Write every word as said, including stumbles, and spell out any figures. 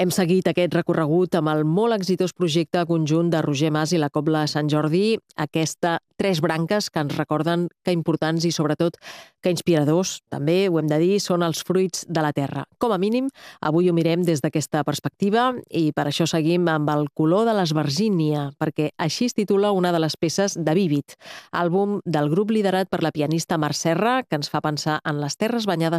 Hem seguit aquest recorregut amb el molt exitós projecte conjunt de Roger Mas i la Cobla Sant Jordi, aquesta tres branques que ens recorden que importants i sobretot que inspiradors, també ho hem de dir, són els fruits de la terra. Com a mínim, avui ho mirem des d'aquesta perspectiva i per això seguim amb el color de l'esvergínia, perquè així es titula una de les peces de Vívid, àlbum del grup liderat per la pianista Mar Serra, que ens fa pensar en les terres banyades